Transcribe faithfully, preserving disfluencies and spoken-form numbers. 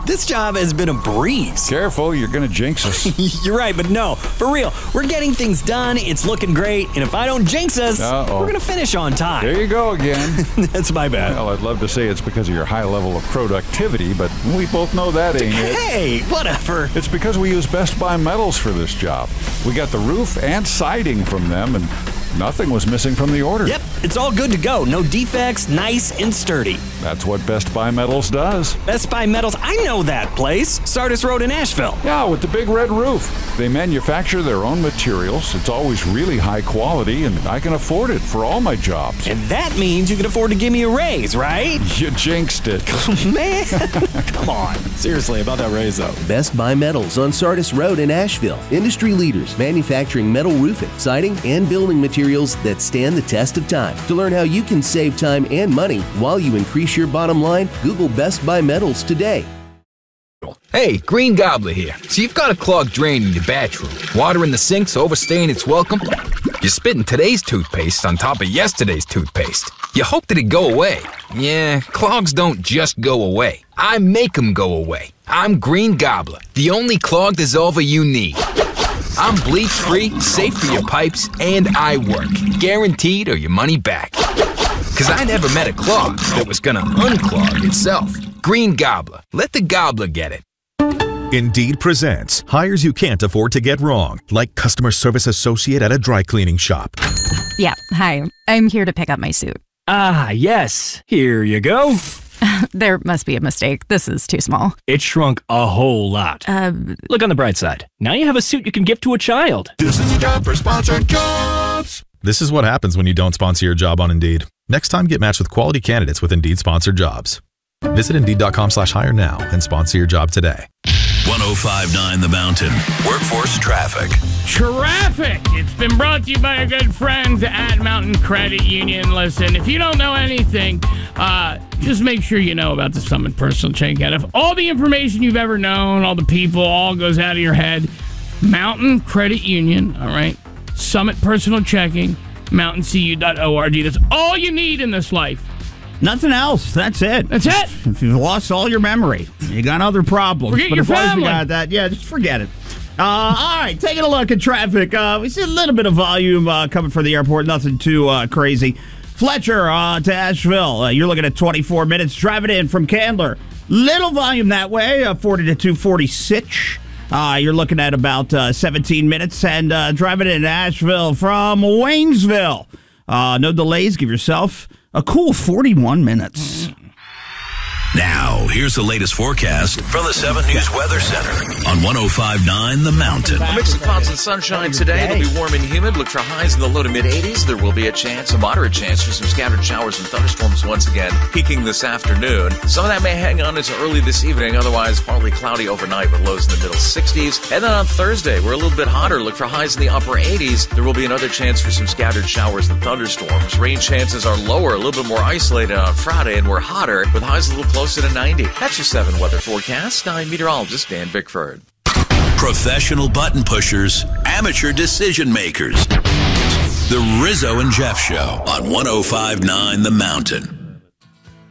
This job has been a breeze. Careful, you're going to jinx us. You're right, but no, for real. We're getting things done, it's looking great, and if I don't jinx us, Uh-oh. we're going to finish on time. There you go again. That's my bad. Well, I'd love to say it's because of your high level of productivity, but we both know that ain't it. Hey, whatever. It's because we use Best Buy Metals for this job. We got the roof and siding from them, and nothing was missing from the order. Yep, it's all good to go. No defects, nice and sturdy. That's what Best Buy Metals does. Best Buy Metals, I know that place. Sardis Road in Asheville. Yeah, with the big red roof. They manufacture their own materials. It's always really high quality, and I can afford it for all my jobs. And that means you can afford to give me a raise, right? You jinxed it. Man, come on. Seriously, about that raise, though. Best Buy Metals on Sardis Road in Asheville. Industry leaders manufacturing metal roofing, siding, and building materials that stand the test of time. To learn how you can save time and money while you increase your bottom line, Google Best Buy Metals today. Hey, Green Gobbler here. So you've got a clogged drain in your bathroom. Water in the sink's overstaying its welcome. You're spitting today's toothpaste on top of yesterday's toothpaste. You hope that it go away. Yeah, clogs don't just go away. I make them go away. I'm Green Gobbler, the only clog dissolver you need. I'm bleach-free, safe for your pipes, and I work. Guaranteed or your money back. Because I never met a clog that was gonna unclog itself. Green Gobbler. Let the gobbler get it. Indeed presents hires you can't afford to get wrong, like customer service associate at a dry cleaning shop. Yeah, hi. I'm here to pick up my suit. Ah, yes. Here you go. There must be a mistake. This is too small. It shrunk a whole lot. Uh, Look on the bright side. Now you have a suit you can give to a child. This is a job for sponsored jobs. This is what happens when you don't sponsor your job on Indeed. Next time, get matched with quality candidates with Indeed sponsored jobs. Visit Indeed.com slash hire now and sponsor your job today. one oh five point nine The Mountain. Workforce Traffic. Traffic. It's been brought to you by our good friends at Mountain Credit Union. Listen, if you don't know anything, uh, just make sure you know about the Summit Personal Checking. If all the information you've ever known, all the people, all goes out of your head, Mountain Credit Union, all right? Summit Personal Checking, mountain c u dot org. That's all you need in this life. Nothing else. That's it. That's it. If you've lost all your memory, you got other problems. Forget but your as long as family. you got that, yeah, just forget it. Uh, all right, taking a look at traffic. Uh, we see a little bit of volume uh, coming for the airport. Nothing too uh, crazy. Fletcher uh, to Asheville. Uh, you're looking at twenty-four minutes. Driving in from Candler. Little volume that way. Uh, forty to two forty Sitch. Uh, you're looking at about uh, seventeen minutes. And uh, driving in Asheville from Waynesville. Uh, no delays. Give yourself a cool forty-one minutes. Now, here's the latest forecast from the seven News Weather Center on one oh five point nine The Mountain. A mix of clouds and sunshine today. It'll be warm and humid. Look for highs in the low to mid eighties. There will be a chance, a moderate chance, for some scattered showers and thunderstorms once again, peaking this afternoon. Some of that may hang on as early this evening. Otherwise, partly cloudy overnight with lows in the middle sixties. And then on Thursday, we're a little bit hotter. Look for highs in the upper eighties. There will be another chance for some scattered showers and thunderstorms. Rain chances are lower, a little bit more isolated on Friday, and we're hotter with highs a little closer to ninety. That's your seven weather forecast. I'm meteorologist Dan Bickford. Professional button pushers, amateur decision makers. The Rizzo and Jeff Show on one oh five point nine The Mountain.